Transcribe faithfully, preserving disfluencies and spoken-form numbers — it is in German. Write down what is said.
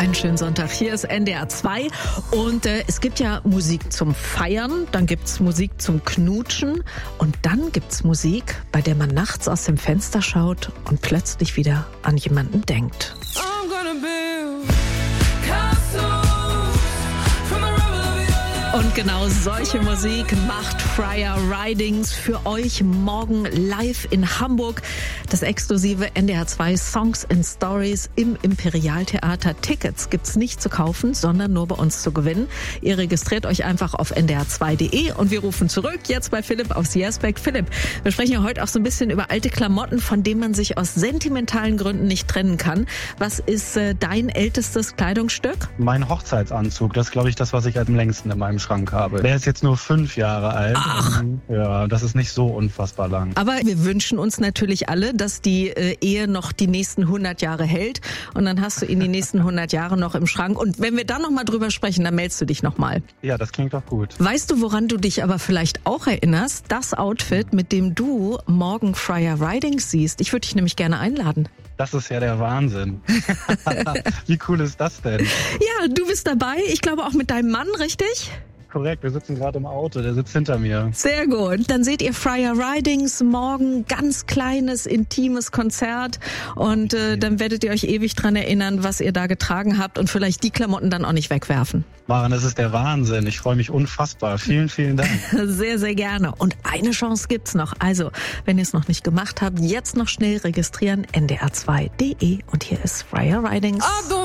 Einen schönen Sonntag. Hier ist N D R zwei und äh, es gibt ja Musik zum Feiern, dann gibt's Musik zum Knutschen und dann gibt's Musik, bei der man nachts aus dem Fenster schaut und plötzlich wieder an jemanden denkt. I'm gonna build castles. Und genau solche Musik macht Freya Ridings für euch morgen live in Hamburg. Das exklusive N D R zwei Songs and Stories im Imperialtheater. Tickets gibt's nicht zu kaufen, sondern nur bei uns zu gewinnen. Ihr registriert euch einfach auf n d r zwei punkt d e und wir rufen zurück jetzt bei Philipp aus Jersbeck. Philipp, wir sprechen ja heute auch so ein bisschen über alte Klamotten, von denen man sich aus sentimentalen Gründen nicht trennen kann. Was ist äh, dein ältestes Kleidungsstück? Mein Hochzeitsanzug, das ist, glaube ich, das, was ich am längsten in meinem Schrank habe. Der ist jetzt nur fünf Jahre alt. Ach. Ja, das ist nicht so unfassbar lang. Aber wir wünschen uns natürlich alle, dass die äh, Ehe noch die nächsten hundert Jahre hält. Und dann hast du ihn die nächsten hundert Jahre noch im Schrank. Und wenn wir dann noch mal drüber sprechen, dann meldest du dich noch mal. Ja, das klingt doch gut. Weißt du, woran du dich aber vielleicht auch erinnerst? Das Outfit, mit dem du morgen Freya Ridings siehst. Ich würde dich nämlich gerne einladen. Das ist ja der Wahnsinn. Wie cool ist das denn? Ja, du bist dabei. Ich glaube auch mit deinem Mann, richtig? Korrekt, wir sitzen gerade im Auto, der sitzt hinter mir. Sehr gut. Dann seht ihr Freya Ridings morgen, ganz kleines, intimes Konzert und äh, dann werdet ihr euch ewig dran erinnern, was ihr da getragen habt und vielleicht die Klamotten dann auch nicht wegwerfen. Maren, das ist der Wahnsinn. Ich freue mich unfassbar. Vielen, vielen Dank. Sehr, sehr gerne. Und eine Chance gibt's noch. Also, wenn ihr es noch nicht gemacht habt, jetzt noch schnell registrieren, n d r zwei punkt d e und hier ist Freya Ridings.